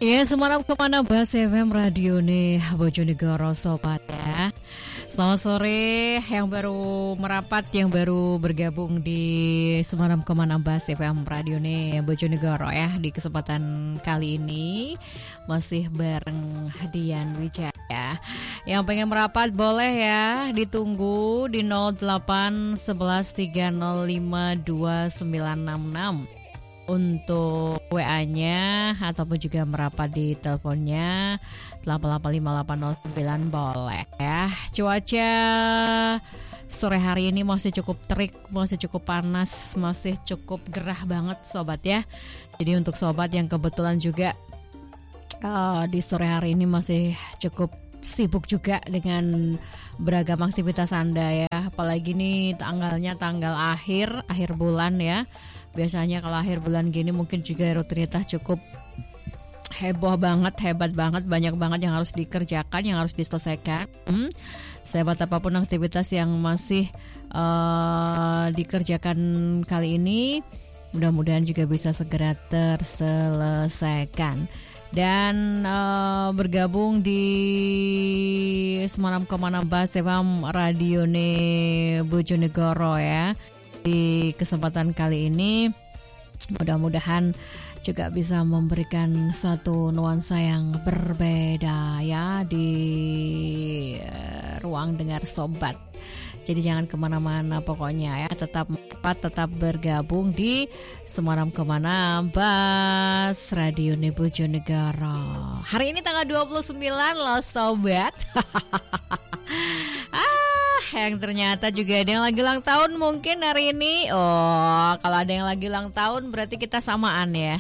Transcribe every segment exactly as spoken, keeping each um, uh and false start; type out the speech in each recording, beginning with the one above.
Ya, semalam kemana Bas F M Radio nih Bojonegoro sobat ya. Selamat sore yang baru merapat, yang baru bergabung di Semalam Kemana Bas F M Radio nih Bojonegoro ya. Di kesempatan kali ini masih bareng Dian Wijaya. Yang pengen merapat boleh ya, ditunggu di nol delapan satu satu tiga nol lima dua sembilan enam enam untuk W A-nya ataupun juga merapat di teleponnya delapan delapan lima delapan nol sembilan boleh ya. Cuaca sore hari ini masih cukup terik, masih cukup panas, masih cukup gerah banget sobat ya. Jadi untuk sobat yang kebetulan juga uh, di sore hari ini masih cukup sibuk juga dengan beragam aktivitas Anda ya. Apalagi nih tanggalnya tanggal akhir, akhir bulan ya. Biasanya kalau akhir bulan gini mungkin juga rutinitas cukup heboh banget, hebat banget, banyak banget yang harus dikerjakan, yang harus diselesaikan. Hmm, sehebat apapun aktivitas yang masih uh, dikerjakan kali ini, mudah-mudahan juga bisa segera terselesaikan. Dan uh, bergabung di Semalam Kemana Bas F M Radio Bojonegoro ya. Di kesempatan kali ini mudah-mudahan juga bisa memberikan satu nuansa yang berbeda ya di uh, ruang dengar sobat. Jadi jangan kemana-mana pokoknya ya, tetap tetap bergabung di Semalam Kemana Bas Radio Bojonegoro. Hari ini tanggal dua puluh sembilan loh sobat. Yang ternyata juga ada yang lagi ulang tahun mungkin hari ini. Oh, kalau ada yang lagi ulang tahun berarti kita samaan ya.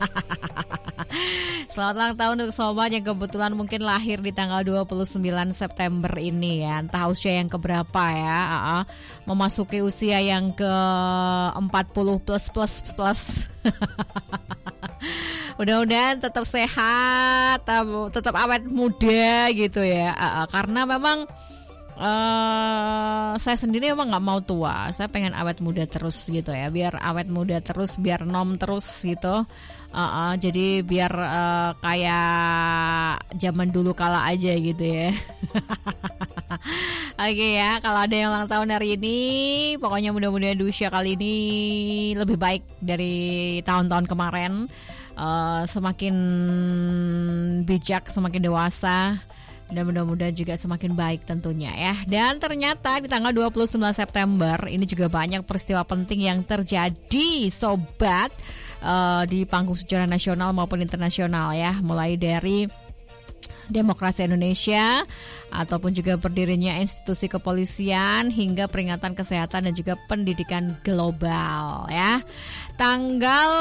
Selamat ulang tahun untuk sobat yang kebetulan mungkin lahir di tanggal dua puluh sembilan September ini ya. Entah usia yang keberapa ya. uh-uh. Memasuki usia yang ke empat puluh plus plus plus. Mudah-mudahan tetap sehat, tetap awet muda gitu ya. uh-uh. Karena memang Uh, saya sendiri emang nggak mau tua, saya pengen awet muda terus gitu ya, biar awet muda terus, biar nom terus gitu. Uh, uh, jadi biar uh, kayak zaman dulu kala aja gitu ya. Oke okay ya, kalau ada yang ulang tahun hari ini, pokoknya mudah-mudahan di usia kali ini lebih baik dari tahun-tahun kemarin, uh, semakin bijak, semakin dewasa. Dan mudah-mudahan juga semakin baik tentunya ya. Dan ternyata di tanggal dua puluh sembilan September ini juga banyak peristiwa penting yang terjadi sobat, uh, di panggung sejarah nasional maupun internasional ya. Mulai dari demokrasi Indonesia ataupun juga berdirinya institusi kepolisian hingga peringatan kesehatan dan juga pendidikan global ya. Tanggal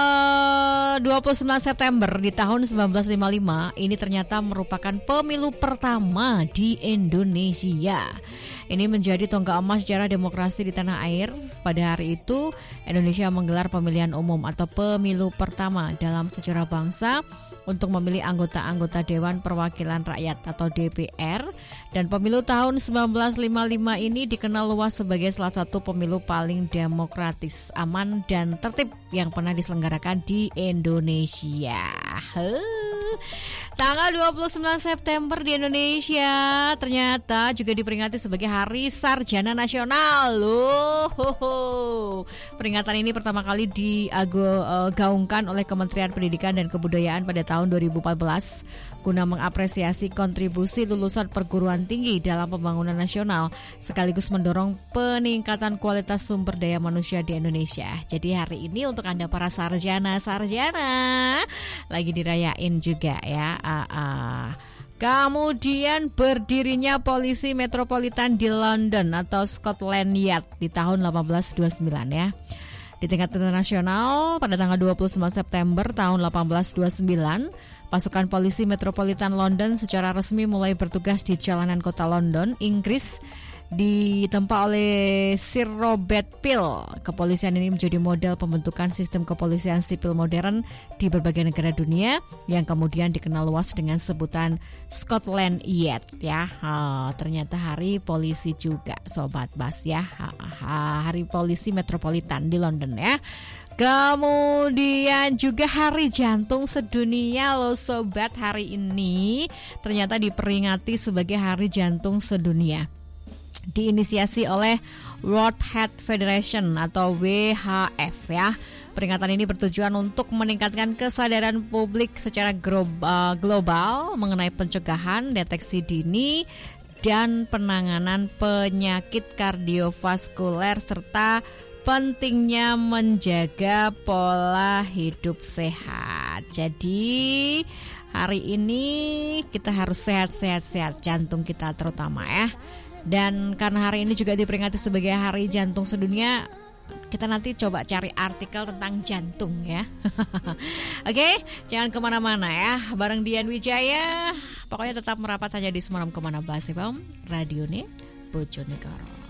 uh, dua puluh sembilan September di tahun sembilan belas lima puluh lima ini ternyata merupakan pemilu pertama di Indonesia. Ini menjadi tonggak emas sejarah demokrasi di tanah air. Pada hari itu Indonesia menggelar pemilihan umum atau pemilu pertama dalam sejarah bangsa untuk memilih anggota-anggota Dewan Perwakilan Rakyat atau D P R. Dan pemilu tahun sembilan belas lima puluh lima ini dikenal luas sebagai salah satu pemilu paling demokratis, aman dan tertib yang pernah diselenggarakan di Indonesia. Huh. Tanggal dua puluh sembilan September di Indonesia ternyata juga diperingati sebagai Hari Sarjana Nasional loh. Peringatan ini pertama kali digaungkan oleh Kementerian Pendidikan dan Kebudayaan pada tahun dua ribu empat belas guna mengapresiasi kontribusi lulusan perguruan tinggi dalam pembangunan nasional sekaligus mendorong peningkatan kualitas sumber daya manusia di Indonesia. Jadi hari ini untuk Anda para sarjana-sarjana lagi dirayain juga ya. Uh, uh. Kemudian berdirinya Polisi Metropolitan di London atau Scotland Yard di tahun delapan belas dua puluh sembilan ya. Di tingkat internasional pada tanggal dua puluh sembilan September tahun delapan belas dua puluh sembilan, pasukan polisi Metropolitan London secara resmi mulai bertugas di jalanan kota London, Inggris ditempa oleh Sir Robert Peel. Kepolisian ini menjadi model pembentukan sistem kepolisian sipil modern di berbagai negara dunia yang kemudian dikenal luas dengan sebutan Scotland Yard ya. Oh, ternyata hari polisi juga Sobat Bas ya. Hari polisi metropolitan di London ya. Kemudian juga Hari Jantung Sedunia loh sobat. Hari ini ternyata diperingati sebagai Hari Jantung Sedunia, diinisiasi oleh World Heart Federation atau W H F ya. Peringatan ini bertujuan untuk meningkatkan kesadaran publik secara global mengenai pencegahan, deteksi dini, dan penanganan penyakit kardiovaskuler serta pentingnya menjaga pola hidup sehat. Jadi hari ini kita harus sehat-sehat-sehat, jantung kita terutama ya. Dan karena hari ini juga diperingati sebagai Hari Jantung Sedunia, kita nanti coba cari artikel tentang jantung ya. Oke, jangan kemana-mana ya. Bareng Dian Wijaya, pokoknya tetap merapat saja di Semalam Kemana Bahas Bam, Radio nih Bojonegoro.